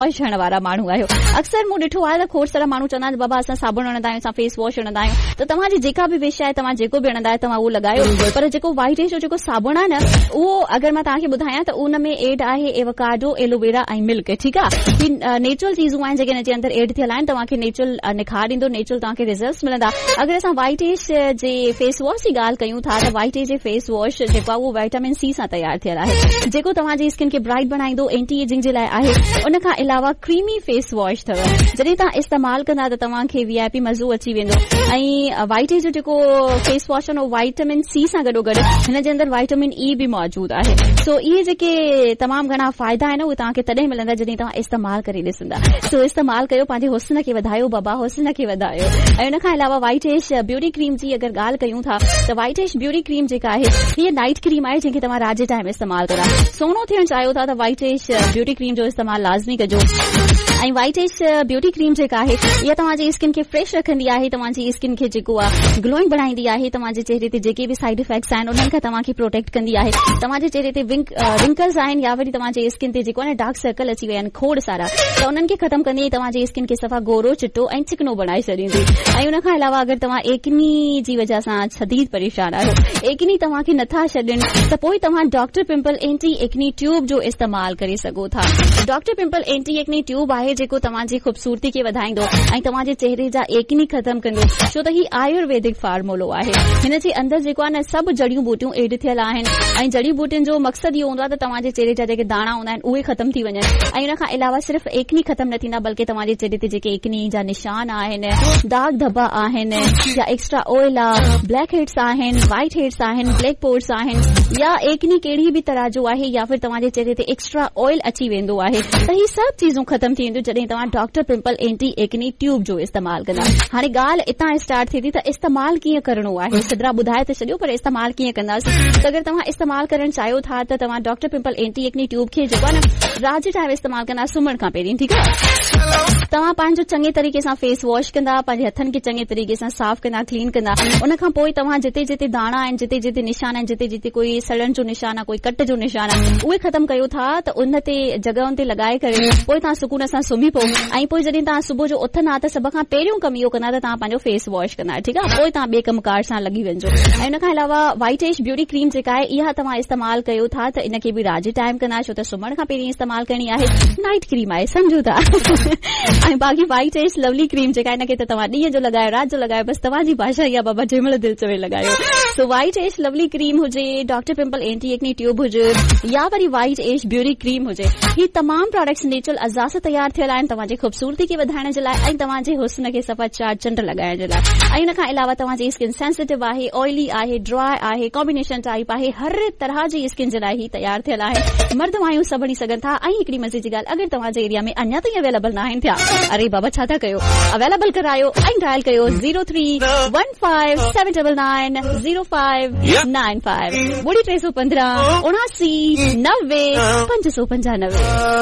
Wash हणण वारा माण्हू आहियो। अक्सर मूं ॾिठो आहे त खोड़ सारा माण्हू चवंदा आहिनि बाबा असां साबुण हणंदा आहियूं, असां फेस वॉश हणंदा आहियूं, त तव्हांजी जेका बि विश आहे तव्हां जेको बि हणंदा आहियो तव्हां उहो लॻायो। पर जेको वाइट एज जो जेको साबुण आहे न उहो अगरि मां तव्हांखे ॿुधायां त उन में एड आहे एवोकाडो, एलोवेरा ऐं मिल्क। ठीकु आहे, ही नेचुरल चीज़ूं आहिनि जेके हिन जे अंदर एड थियल आहिनि, तव्हांखे नेचुरल निखार ॾींदो, नेचुरल तव्हांखे रिज़ल्ट्स मिलंदा। अगरि असां वाइट एज जे फेस वॉश जी ॻाल्हि कयूं था त वाइट एज जे फेस वॉश जेको आहे उहो विटामिन सी सां तयारु थियल आहे, जेको तव्हांजी स्किन खे ब्राइट बनाईंदो, एंटी एजिंग जे लाइ आहे। उन खां अलावा क्रीमी फेस वॉश अथव, जॾहिं तव्हां इस्तेमालु कंदा त तव्हांखे VIP मज़ो अची वेंदो। ऐं वाइट एज जो जेको फेस वॉश आहे विटामिन सी सां गॾोगॾु हिन जे अंदर विटामिन ई बि मौजूदु आहे। सो इहे जेके तमामु घणा फ़ाइदा आहिनि उहे तव्हांखे तॾहिं मिलंदा जॾहिं तव्हां इस्तेमालु करे ॾिसंदा। सो इस्तेमालु कयो, पंहिंजे हुस्न खे वधायो बाबा, हुस्न खे वधायो। ऐं उन खां अलावा वाइट एज ब्यूटी क्रीम जी अगरि ॻाल्हि कयूं था त वाइट एज ब्यूटी क्रीम जेका आहे हीअ नाइट क्रीम आहे जंहिंखे तव्हां रात जे टाइम इस्तेमालु कंदा। सुहिणो थियणु चाहियो था त वाइट एज ब्यूटी क्रीम जो इस्तेमालु लाज़मी कजो। ऐं वाइट एज ब्यूटी क्रीम जेका आहे इहा तव्हांजी स्किन खे फ्रेश रखंदी आहे, तव्हांजी स्किन खे जेको आहे ग्लोइंग बढ़ाईंदी आहे, तव्हांजे चेहरे ते जेके बि साइड इफेक्ट्स आहिनि उन्हनि खां तव्हांखे प्रोटेक्ट कंदी आहे। तव्हांजे चेहरे ते रिंकल्स आहिनि या वरी तव्हांजे स्किन ते जेको आहे न डार्क सर्कल अची विया आहिनि खोड़ सारा, त उन्हनि खे ख़तमु कंदी, तव्हांजी स्किन खे सफ़ा गोरो चिटो ऐं चिकनो बनाए छॾींदी। ऐं उन खां अलावा अगरि तव्हां एकनी जी वजह सां शदीद परेशान आहियो, एकनी तव्हांखे नथा छॾनि, त पोइ तव्हां डॉक्टर पिंपल एंटी एकनी ट्यूब जो इस्तेमालु करे सघो था। डॉक्टर पिंपल एंटी एकनी ट्यूब आहे जेको तव्हांजी ख़ूबसूरती खे वधाईंदो ऐं तव्हांजे चेहरे जा एकनी ख़तमु कंदो, छो त ही आयुर्वेदिक फार्मूलो आहे। हिन जे अंदर जेको आहे न सभु जड़ियूं बूटियूं एड थियल आहिनि ऐं जड़ियूं बूटियुनि जो मक़सदु इहो हूंदो आहे त तव्हांजे चेहरे जा जेके दाणा हूंदा आहिनि उहे ख़तमु थी वञनि। ऐं हुन खां अलावा सिर्फ़ एकनी ख़तमु न थींदा बल्कि तव्हांजे चेहरे ते जेके एकनी जा निशान आहिनि, दाग धब्बा आहिनि या एक्स्ट्रा ऑयल आहे, ब्लैक हेड्स आहिनि, व्हाइट हेड्स आहिनि, ब्लैक पोर्स आहिनि या एकनी कहिड़ी बि तरह जो आहे या फिर तव्हांजे चेहरे ते एक्स्ट्रा ऑयल अची वेंदो आहे, त ही सभु चीज़ूं ख़तमु थी वेंदियूं जॾहिं तव्हां डॉक्टर पिंपल एंटी एकनी ट्यूब जो इस्तेमालु कंदा। हाणे ॻाल्हि इतां स्टार्ट थी त इस्तेमालु कीअं करणो आहे, सिदरा ॿुधाए त छॾियो पर इस्तेमालु कीअं कंदासीं। त अगरि तव्हां इस्तेमालु करणु चाहियो था त तव्हां डॉक्टर पिंपल एंटी एकनी ट्यूब खे जेको आहे न रात जे टाइम इस्तेमालु कंदा, सुम्हण खां पहिरीं। ठीकु आहे, तव्हां पंहिंजो चङे तरीक़े सां फेस वॉश कंदा, पंहिंजे हथनि खे चङे तरीक़े सां साफ़ कंदा, क्लीन कंदा। उन खां पोइ तव्हां जिते जिते दाणा आहिनि, जिते जिते निशान आहिनि, जिते जिते कोई सड़न जो निशान आहे, कोई कट जो निशान आहे, उहे ख़तमु कयो था त उन ते जॻहुनि ते लॻाए करे पोइ तव्हां सुकून सां सुम्ही पओ। ऐं पोइ जॾहिं तव्हां सुबुह जो उथंदा त सभ खां पहिरियों कमु इहो कंदा त तव्हां पंहिंजो फेस वॉश कंदा। ठीकु आहे, पोइ तव्हां ॿिए कमकार सां लॻी वञिजो। ऐं उन खां अलावा वाइट एज ब्यूटी क्रीम जेका आहे इहा तव्हां इस्तेमालु कयो था त इनखे बि रात जे टाइम कंदा, छो त सुम्हण खां पहिरीं इस्तेमालु करणी आहे, नाइट क्रीम आहे, सम्झो था। ऐं बाक़ी वाइट एज लवली क्रीम जेका इनखे त तव्हां ॾींहं जो लॻायो, रात जो लॻायो, बसि तव्हांजी भाषा इहा बाबा जंहिंमहिल दिलि चवे लॻायो। So white age lovely cream हुजे, डॉक्टर पिंपल एंटी एकनी ट्यूब हुजे या वरी वाइट एज ब्यूटी क्रीम हुजे, ही तमामु प्रोडक्ट्स नेचुरल अज़ा सां तयारु थियल आहिनि तव्हांजी ख़ूबसूरती खे वधाइण जे लाइ ऐं तव्हांजे हुस्न खे सफ़ा चार चंड लॻाइण जे लाइ। ऐं हिन खां अलावा तव्हांजी स्किन सेंसिटिव आहे, ऑयली आहे, ड्राई आहे, कॉम्बिनेशन टाइप आहे, हर तरह जी स्किन जे लाइ ही तयारु थियल आहे। मर्द मायूं सभु हणी सघनि था। ऐं हिकिड़ी मज़े जी ॻाल्हि, अगरि तव्हांजे एरिया में अञा ताईं अवेलेबल न आहिनि थिया, अरे बाबा छा था कयो, अवेलेबल करायो ऐं डायल कयो 0315799059 ॿुड़ी 315 79 595।